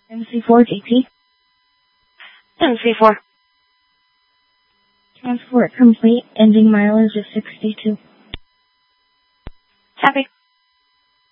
MC4 GP. MC4. Transport complete. Ending mileage is 62. Copy.